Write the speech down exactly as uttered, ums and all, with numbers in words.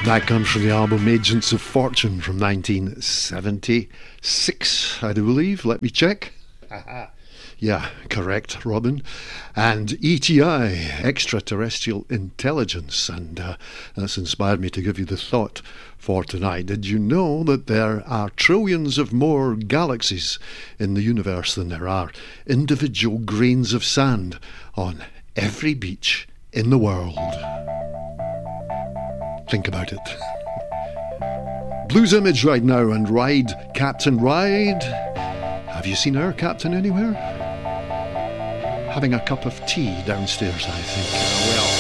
That comes from the album Agents of Fortune from nineteen seventy-six, I do believe. Let me check. Yeah, correct, Robin. And E T I, Extraterrestrial Intelligence, and uh, that's inspired me to give you the thought for tonight. Did you know that there are trillions of more galaxies in the universe than there are individual grains of sand on every beach in the world? Think about it. Blues Image right now, and Ride, Captain Ride. Have you seen our captain anywhere? Having a cup of tea downstairs, I think. Well,